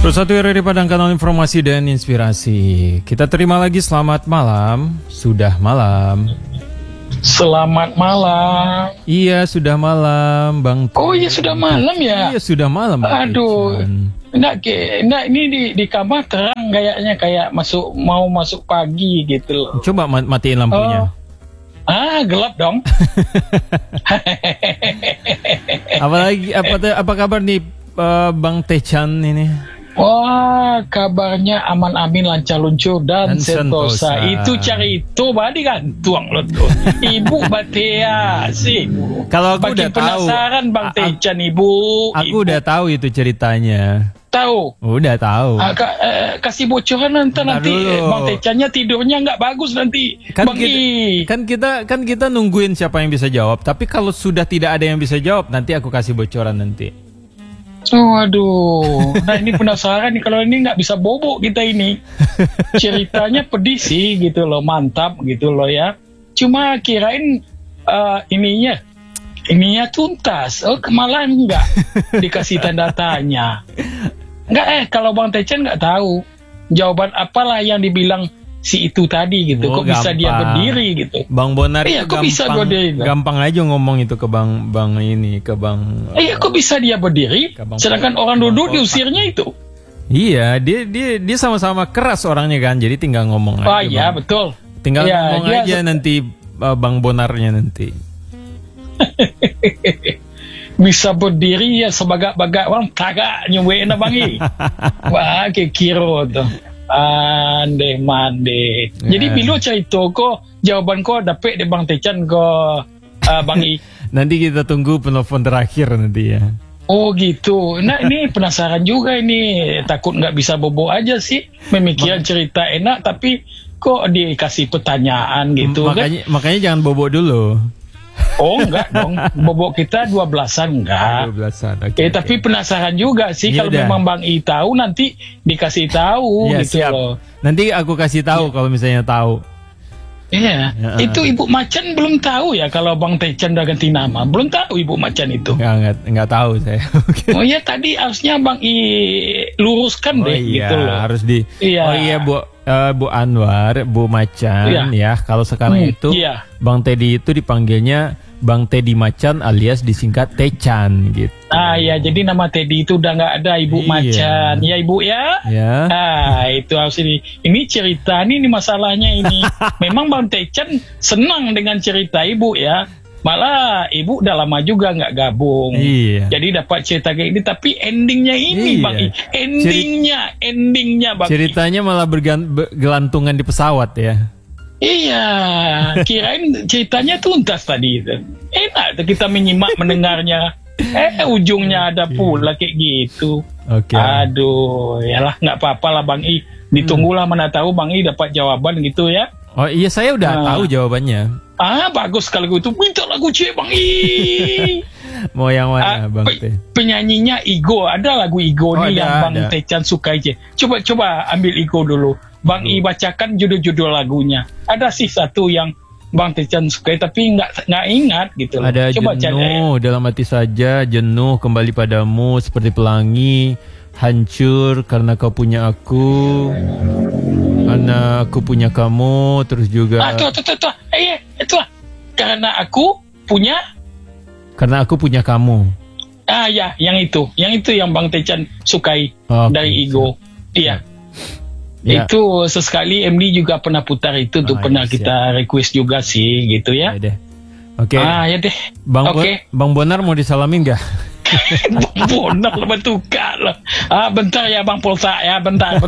101 RRI Padang, kanal informasi dan inspirasi. Kita terima lagi selamat malam. Sudah malam. Selamat malam. Iya, sudah malam, Bang. Oh iya, sudah malam ya? Iya, sudah malam, Bang. Aduh. Enggak, ini di kamar terang kayaknya, kayak mau masuk pagi gitu loh. Coba matiin lampunya. Gelap dong. Apa kabar nih Bang Techan ini? Wah, kabarnya aman amin, lancar luncur dan sentosa. Itu cari itu badi kan tuang lo tuh. Ibu Batea sih. Kalau aku udah tahu. Penasaran Bang Techan ibu. Aku udah tahu itu ceritanya. Tahu? Udah tahu. Kasih bocoran nanti Bang Techannya tidurnya nggak bagus nanti. Kan kita nungguin siapa yang bisa jawab. Tapi kalau sudah tidak ada yang bisa jawab, nanti aku kasih bocoran nanti. Waduh, nah ini penasaran nih, kalau ini nggak bisa bobok kita ini. Ceritanya pedih sih gitu loh, mantap gitu loh ya. Cuma kirain ininya tuntas. Malah nggak dikasih tanda tanya. Nggak kalau Bang Techan nggak tahu jawaban apalah yang dibilang si itu tadi gitu. Kok bisa dia berdiri gitu. Bang Bonar itu kok bisa berdiri, gampang aja ngomong itu ke Bang ini, ke Bang. Kok bisa dia berdiri sedangkan orang duduk diusirnya itu. Iya, dia sama-sama keras orangnya kan. Jadi tinggal ngomong aja. Iya, betul. Tinggal ngomong aja nanti Bang Bonarnya nanti. Bisa berdiri ya sebagak-bagak orang kagak nyuwe na Bang. Wah, kira tuh. Mande. Jadi bilo cerita ko jawaban ko dapet de Bang Techan ko Bang I. Nanti kita tunggu penelpon terakhir nanti ya. Oh gitu. Nah ini penasaran juga ini, takut nggak bisa bobo aja sih. Memikirkan cerita enak tapi kok dikasih pertanyaan gitu. Makanya jangan bobo dulu. Oh enggak dong, bobok kita 12-an enggak. 12-an. Tapi penasaran juga sih kalau memang Bang I tahu nanti dikasih tahu gitu siap. loh. Nanti aku kasih tahu kalau misalnya tahu. Iya. Itu Ibu Macan belum tahu ya kalau Bang Techan udah ganti nama. Belum tahu Ibu Macan itu. Enggak tahu saya. Oh iya, tadi harusnya Bang I luruskan deh gitu loh. Harus di. Iya. Oh iya, Bu Anwar, Bu Macan ya. Kalau sekarang itu Bang Teddy itu dipanggilnya Bang Teddy Macan alias disingkat Techan gitu. Ya, jadi nama Teddy itu udah nggak ada, Ibu Macan. Ya Ibu ya. Itu harus ini cerita ini masalahnya ini. Memang Bang Techan senang dengan cerita Ibu ya. Malah Ibu udah lama juga nggak gabung. Jadi dapat cerita kayak ini, tapi endingnya ini Bang I. Endingnya Bang I. Ceritanya malah bergelantungan di pesawat ya. Iya, kirain ceritanya tuntas tadi itu. Enak kita menyimak mendengarnya. Ujungnya ada pula kayak gitu. Aduh, yalah nggak apa-apa lah Bang I. Ditunggulah, mana tahu Bang I dapat jawaban gitu ya. Oh iya, saya udah tahu jawabannya. Bagus kalau gitu. Minta lagu C Bang I. Mau yang mana Bang T? Penyanyinya Igo, ada lagu Igo nih yang Bang Techan suka aja. Coba ambil Igo dulu. Bang I bacakan judul-judul lagunya. Ada sih satu yang Bang Techan suka tapi nggak ingat gitu. Ada coba jenuh, dalam hati saja, jenuh, kembali padamu, seperti pelangi, hancur karena kau punya aku, karena aku punya kamu, terus juga. Itu karena aku punya kamu. Ya, yang itu yang Bang Techan sukai dari Igo. Iya. Ya. Itu sesekali MD juga pernah putar itu tuh, pernah kita request juga sih gitu ya. Oke. Ya deh. Bang Bonar mau disalamin gak? Bang Bonar betul lah. Bentar ya Bang Polsa ya, bentar.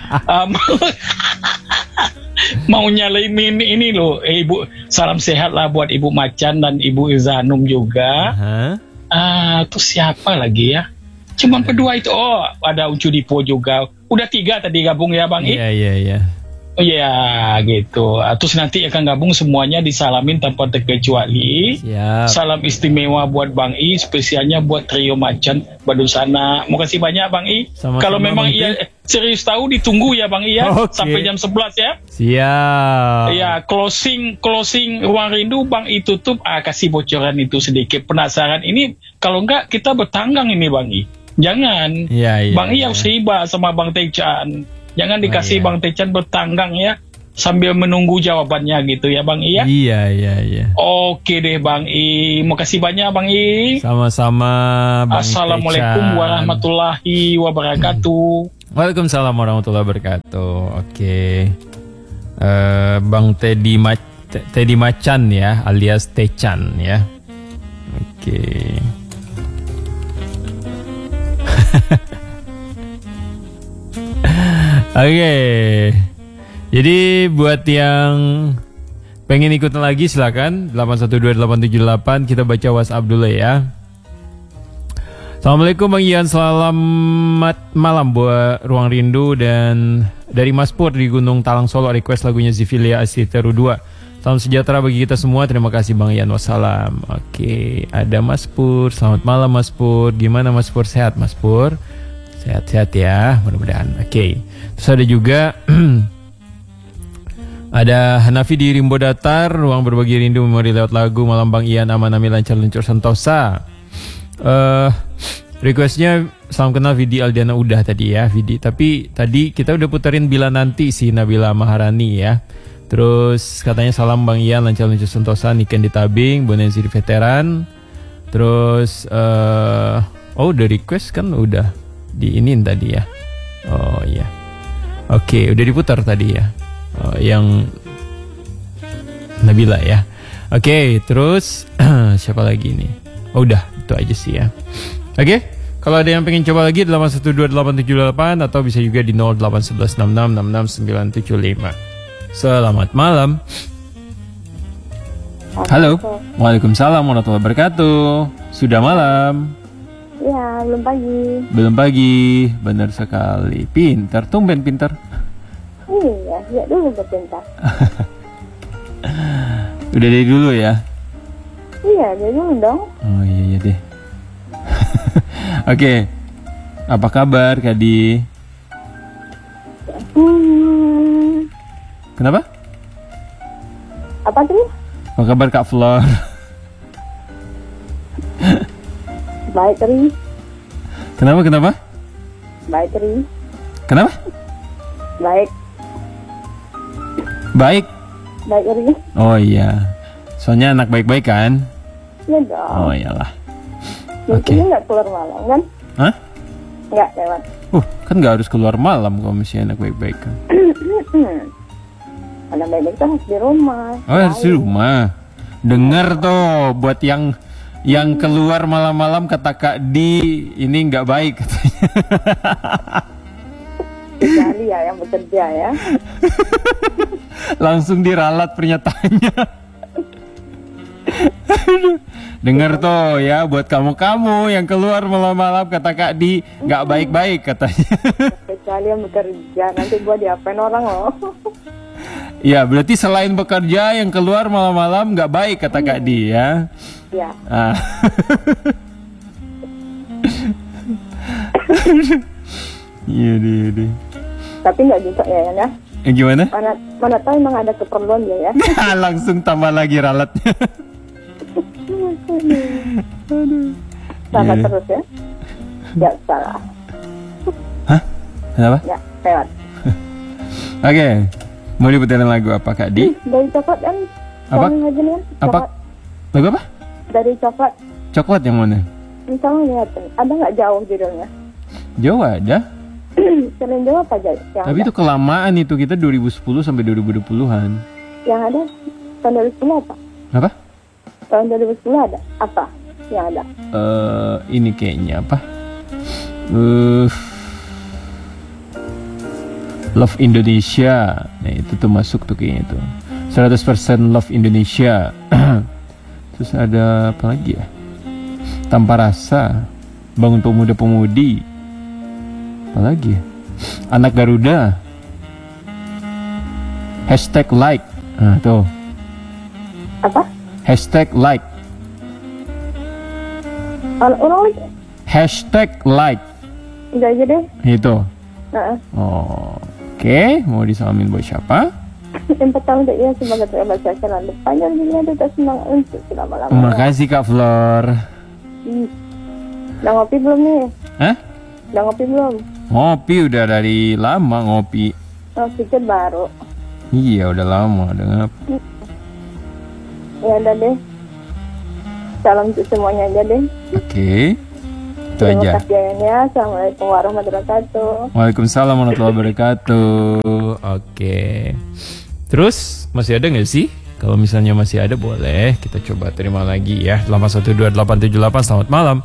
Mau nyalain ini loh. Ibu, salam sehat lah buat Ibu Macan dan Ibu Izanum juga. Terus siapa lagi ya? Cuman berdua itu. Ada Uncu Dipo juga. Udah 3 tadi gabung ya Bang I? Iya. Oh iya gitu. Terus nanti akan gabung semuanya disalamin tanpa terkecuali. Siap. Salam istimewa buat Bang I, spesialnya buat Trio Macan Badusana. Makasih banyak Bang I. Kalau memang iya serius tahu ditunggu ya Bang I ya. Sampai jam 11 ya. Siap. Ya, closing Ruang Rindu Bang I tutup. Kasih bocoran itu sedikit, penasaran. Ini kalau enggak kita bertanggang ini Bang I. Jangan. Iya. Bang I harus riba sama Bang Techan. Jangan dikasih Bang Techan bertanggang ya, sambil menunggu jawabannya gitu ya Bang I ya. Iya. Oke deh Bang I. Makasih banyak Bang I. Sama-sama Bang Assalamualaikum Techan. warahmatullahi wabarakatuh. Waalaikumsalam warahmatullahi wabarakatuh. Oke. Bang Teddy Macan ya, alias Techan ya. Oke. Oke. Jadi buat yang pengen ikutan lagi silakan 812-878, kita baca WhatsApp dulu ya. Assalamualaikum Bang Ian, selamat malam buat Ruang Rindu dan dari Mas Pur di Gunung Talang Solo, request lagunya Zivilia Asiteru 2. Salam sejahtera bagi kita semua, terima kasih Bang Ian, wassalam. Oke, ada Mas Pur, selamat malam Mas Pur. Gimana Mas Pur, sehat Mas Pur? Sehat-sehat ya, mudah-mudahan. Oke, terus ada juga ada Hanafi di Rimbo Datar, ruang berbagi rindu memori lewat lagu Malam Bang Ian, aman amin lancar luncur sentosa. Requestnya salam kenal Vidi Aldiana udah tadi ya Vidi, tapi tadi kita udah puterin Bila Nanti si Nabila Maharani ya. Terus katanya salam Bang Ian lancar luncur sentosa, Niken di Tabing, Bonensi di Veteran. Terus udah request kan udah diinin tadi ya. Oh iya. Oke, udah diputar tadi ya. Yang Nabila ya. Oke, terus siapa lagi nih? Oh udah, itu aja sih ya. Oke, kalau ada yang pengen coba lagi 812-878 atau bisa juga di 081166669975. Selamat malam. Halo. Waalaikumsalam warahmatullahi wabarakatuh. Sudah malam. Ya, belum pagi. Belum pagi, benar sekali. Pintar, tumben pintar. Iya, ya dulu bercinta. Udah dari dulu ya? Iya, dari dulu dong. Oh iya deh. Oke, apa kabar Kadi? Kenapa? Apa tuh? Apa kabar Kak Flor? Baik, Ri. Kenapa? Baik, Ri. Kenapa? Baik. Baik. Baik, Ri. Oh iya. Soalnya anak baik-baik kan? Iya dong. Oh iyalah. Mungkin nggak keluar malam kan? Hah? Nggak lewat. Kan nggak harus keluar malam kalau misalnya anak baik-baik kan? Anak baik-baik tuh harus di rumah. Oh harus di rumah. Dengar tuh buat yang keluar malam-malam kata Kak Di ini nggak baik katanya. Kecuali ya yang bekerja ya. Langsung diralat pernyataannya. Dengar tuh ya buat kamu yang keluar malam-malam kata Kak Di nggak baik-baik katanya. Kecuali yang bekerja, nanti gua diapain orang loh. Ya berarti selain bekerja yang keluar malam-malam nggak baik kata Kak Di ya. Ya. Iya deh. Tapi nggak juga ya. Gimana? Mana tahu emang ada keperluan dia ya. Langsung tambah lagi ralatnya. Salah terus ya. Ya salah. Hah? Kenapa? Ya lewat. Oke. Mau diputerin lagu apa Kak Di? Dari coklat kan. Apa? Aja nih, apa? Lagu apa? Dari coklat. Coklat yang mana? Misalnya lihatin, ada nggak jauh judulnya? Jauh ada. Selain jauh apa aja? Tapi itu kelamaan itu, kita 2010 sampai 2020-an. Yang ada tahun 2010 apa? Apa? Tahun 2010 ada apa? Yang ada? Ini kayaknya apa? Love Indonesia. Nah itu tuh masuk tuh kayaknya tuh 100% Love Indonesia. Terus ada apa lagi ya? Tanpa Rasa, Bangun Pemuda-Pemudi, apa lagi ya? Anak Garuda, #like. Nah tuh. Apa? #like. Ulang lagi. #like. Udah aja deh. Itu. Oke, mau disalamin buat siapa? Yang pertama untuk ia sebagai terima kasih selalu panjang dunia tetap senang untuk selama-lamanya. Terima kasih Kak Flor. Udah ngopi belum nih? Hah? Udah ngopi belum? Ngopi udah dari lama ngopi. Oh, pikir baru. Iya udah lama udah ngopi. Ya udah deh. Salam untuk semuanya aja deh. Oke. Itu Terima aja. kasih ya. Assalamualaikum warahmatullahi wabarakatuh. Waalaikumsalam warahmatullahi wabarakatuh. Oke. Terus masih ada nggak sih? Kalau misalnya masih ada boleh kita coba terima lagi ya. 812-878 selamat malam.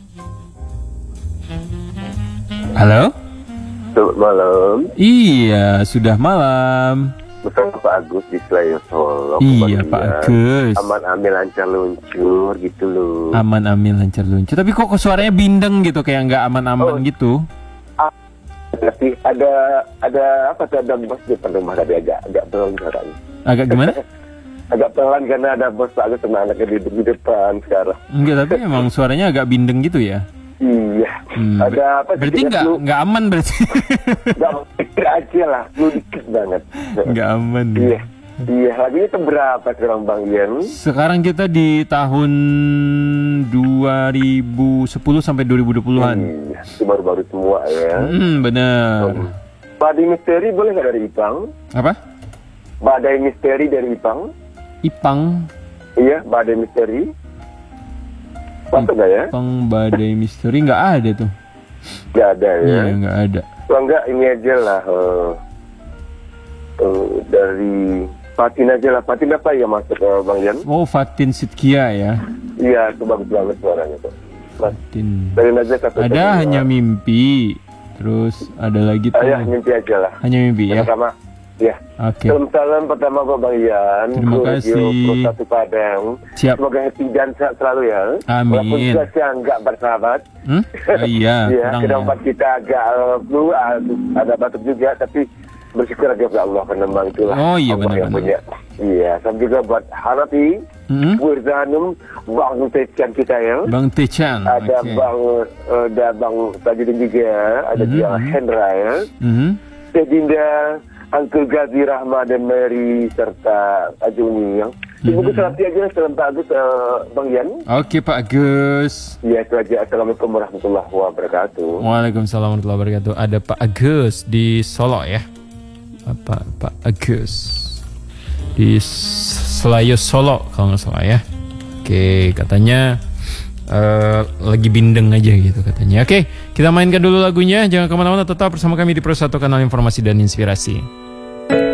Halo? Selamat malam. Iya sudah malam. Bersama Pak Agus di Selayar Solo. Iya Pak Agus. Aman amil lancar luncur gitu loh. Aman amil lancar luncur. Tapi kok suaranya bindeng gitu kayak nggak aman-aman gitu. Tapi ada apa tuh, ada bos di depan rumah tapi agak pelan sekarang. Agak gimana? Agak pelan karena ada bos Pak Agus sama anaknya di depan sekarang. Enggak, tapi emang suaranya agak bindeng gitu ya. Iya. Ada apa? Berarti nggak aman berarti. Nggak pikir aja lah, lu dikit banget. Nggak aman. Iya. Iya, lagunya itu berapa sekarang Bang Ian? Sekarang kita di tahun 2010 sampai 2020-an. Iya, itu baru-baru semua ya. Benar. Badai misteri boleh nggak dari Ipang? Apa? Badai misteri dari Ipang? Ipang. Iya, badai misteri. Masuk nggak ya? Ipang badai misteri nggak ada tuh. Nggak ada ya? Iya nggak ada. Kalau nggak ini aja lah. Dari Fatin aja lah. Fatin apa ya masuk Bang Ian? Oh Fatin Sidkia ya. Iya, itu bagus banget suaranya tuh. Fatin. Dari aja satu. Ada hanya mimpi. Terus ada lagi tuh. Ayah mimpi aja lah. Hanya mimpi ya. Pertama. Ya. Oke. Salam pertama buat Bang Ian. Terima kasih. Pro 1 Padang. Siap. Semoga happy dan sehat selalu ya. Amin. Walaupun tugasnya nggak bersahabat. Oh, iya. Iya, kurang kedampak kita agak flu, ada batuk juga, tapi bersyukur aja kepada Allah karena memang itulah Oh iya Allah yang benar-benar. punya. Iya, sama juga buat Hanafi, Burzanum, Bang Tecan kita ya. Bang Tecan. Ada oke. ada Bang Tajudin juga, ada dia Hendra ya. Sedinda, Uncle Gazi Rahma dan Mary serta Ajuni ya. Semoga selati aja salam Pak Agus, Bang Ian. Oke Pak Agus. Iya itu aja. Assalamualaikum warahmatullahi wabarakatuh. Waalaikumsalam warahmatullahi wabarakatuh. Ada Pak Agus di Solo ya. Pak Agus di Selayar Solo kalau nggak salah ya. Oke, katanya lagi bindeng aja gitu katanya. Oke, kita mainkan dulu lagunya. Jangan kemana-mana, tetap bersama kami di Pro 1 Kanal Informasi dan Inspirasi.